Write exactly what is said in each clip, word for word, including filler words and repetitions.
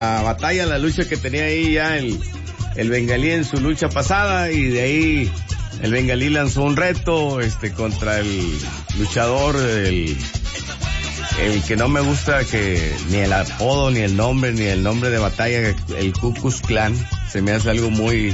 la batalla, la lucha que tenía ahí ya el, el bengalí en su lucha pasada, y de ahí el bengalí lanzó un reto, este, contra el luchador, el, el que no me gusta que, ni el apodo, ni el nombre, ni el nombre de batalla, el Ku Klux Klan, se me hace algo muy,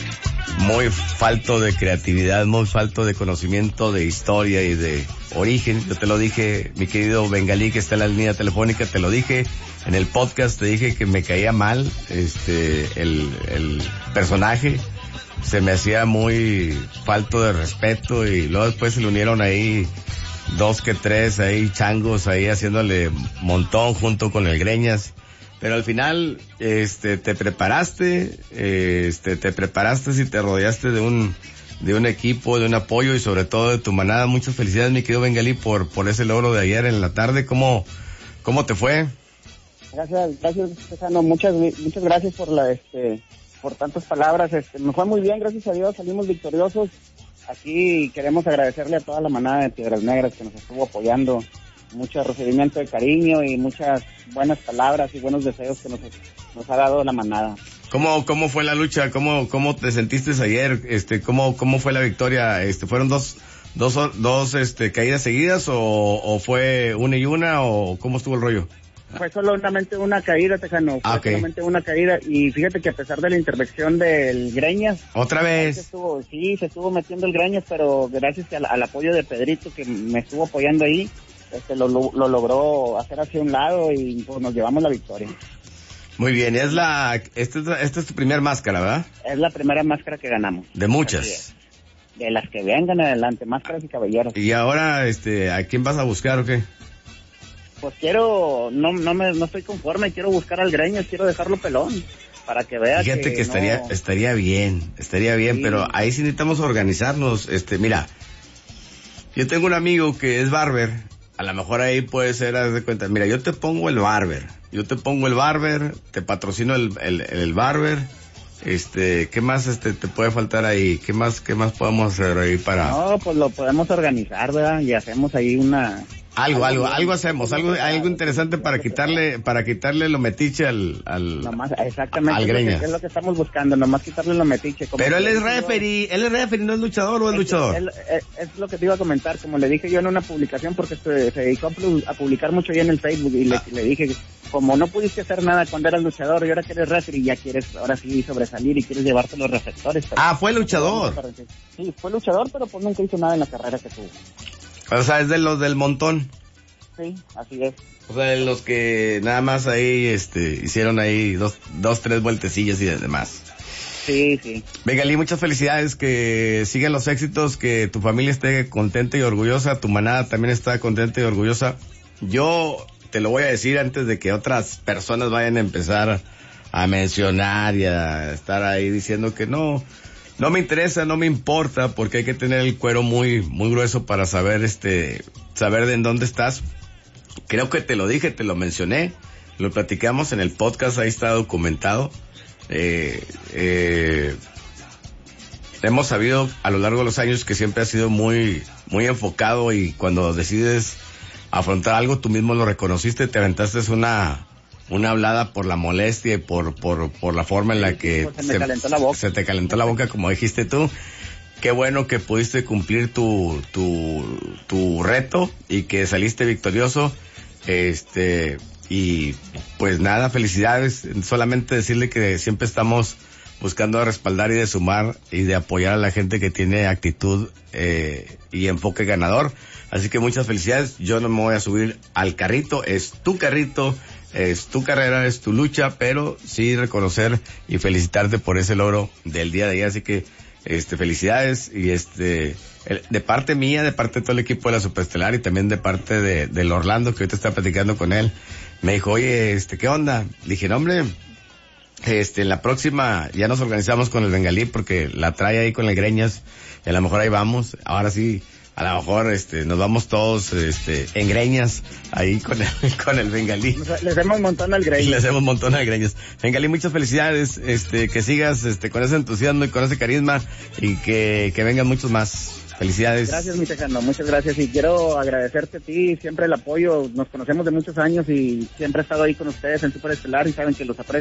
muy falto de creatividad, muy falto de conocimiento de historia y de origen. Yo te lo dije, mi querido bengalí que está en la línea telefónica, te lo dije en el podcast, te dije que me caía mal, este, el, el personaje, se me hacía muy falto de respeto, y luego después se le unieron ahí dos que tres ahí changos ahí haciéndole montón junto con el Greñas. Pero al final, este, te preparaste, este, te preparaste y te rodeaste de un, de un equipo, de un apoyo y sobre todo de tu manada. Muchas felicidades, mi querido bengalí, por, por ese logro de ayer en la tarde. ¿Cómo, cómo te fue? Gracias, gracias, Tejano. Muchas, muchas gracias por la, este, por tantas palabras. Este, me fue muy bien, gracias a Dios, salimos victoriosos. Aquí queremos agradecerle a toda la manada de Piedras Negras que nos estuvo apoyando. Mucho recibimiento de cariño y muchas buenas palabras y buenos deseos que nos, nos ha dado la manada. ¿Cómo, cómo fue la lucha? ¿Cómo, cómo te sentiste ayer? Este, ¿cómo, cómo fue la victoria? Este, ¿fueron dos, dos, dos, este, caídas seguidas o, o fue una y una o cómo estuvo el rollo? Fue solamente una caída, Tejano. Fue ah, okay. solamente una caída. Y fíjate que a pesar de la intervención del Greñas. ¿Otra vez? Se estuvo, sí, se estuvo metiendo el Greñas, pero gracias al, al apoyo de Pedrito que me estuvo apoyando ahí, este, lo, lo, lo logró hacer hacia un lado y pues nos llevamos la victoria. Muy bien, es la, esta es, esta es tu primer máscara, ¿verdad? Es la primera máscara que ganamos. De muchas. De las que vengan adelante, máscaras y caballeros. Y ahora, este, ¿a quién vas a buscar o qué? Pues quiero, no, no me, no estoy conforme, quiero buscar al Greñas, quiero dejarlo pelón, para que vea. Fíjate que, que estaría, no... estaría bien, estaría bien, sí. Pero ahí sí necesitamos organizarnos, este, mira, yo tengo un amigo que es barber, a lo mejor ahí puede ser, haz de cuenta, mira, yo te pongo el barber, yo te pongo el barber, te patrocino el, el, el barber, este, ¿qué más, este, te puede faltar ahí? ¿Qué más, qué más podemos hacer ahí para? No, pues lo podemos organizar, ¿verdad? Y hacemos ahí una... Algo, algo, algo hacemos, algo, algo interesante para quitarle, para quitarle lo metiche al, al, nomás, exactamente, al Greñas. Es lo que estamos buscando, nomás quitarle lo metiche. Como pero él es referee, él es referee, no es luchador o es, es luchador. Él, es, es lo que te iba a comentar, como le dije yo en una publicación, porque se, se dedicó a publicar mucho ya en el Facebook y le, ah. le dije, como no pudiste hacer nada cuando eras luchador y ahora que eres referee, ya quieres ahora sí sobresalir y quieres llevarte los reflectores. Pero, ah, fue luchador. Sí, fue luchador, pero pues nunca hizo nada en la carrera que tuvo. O sea, es de los del montón. Sí, así es. O sea, los que nada más ahí, este, hicieron ahí dos, dos, tres vueltecillas y demás. Sí, sí. bengalí, muchas felicidades, que sigan los éxitos, que tu familia esté contenta y orgullosa, tu manada también está contenta y orgullosa. Yo te lo voy a decir antes de que otras personas vayan a empezar a mencionar y a estar ahí diciendo que no, no me interesa, no me importa, porque hay que tener el cuero muy, muy grueso para saber, este, saber de en dónde estás. Creo que te lo dije, te lo mencioné, lo platicamos en el podcast, ahí está documentado. Eh, eh, hemos sabido a lo largo de los años que siempre has sido muy, muy enfocado, y cuando decides afrontar algo, tú mismo lo reconociste, te aventaste una, una hablada por la molestia y por, por, por la forma en la que se, me calentó la boca. se te calentó la boca, como dijiste tú. Qué bueno que pudiste cumplir tu, tu, tu reto y que saliste victorioso. Este, y pues nada, felicidades. Solamente decirle que siempre estamos buscando de respaldar y de sumar y de apoyar a la gente que tiene actitud, eh, y enfoque ganador. Así que muchas felicidades. Yo no me voy a subir al carrito, es tu carrito, es tu carrera, es tu lucha, pero sí reconocer y felicitarte por ese logro del día de ayer. Así que Este, felicidades, y este, el, de parte mía, de parte de todo el equipo de la Superestelar y también de parte de, del Orlando, que ahorita está platicando con él, me dijo, oye, este, ¿qué onda? Dije, no, hombre, este, la próxima ya nos organizamos con el bengalí porque la trae ahí con el Greñas, y a lo mejor ahí vamos, ahora sí, a lo mejor, este, nos vamos todos, este, en Greñas, ahí con el, con el bengalí. O sea, le hacemos un montón al Greñas. Le hacemos un montón al Greñas. Bengalí, muchas felicidades, este, que sigas, este, con ese entusiasmo y con ese carisma, y que, que vengan muchos más. Felicidades. Gracias, mi Tejano, muchas gracias. Y quiero agradecerte a ti siempre el apoyo. Nos conocemos de muchos años y siempre he estado ahí con ustedes en Super Estelar y saben que los aprecio.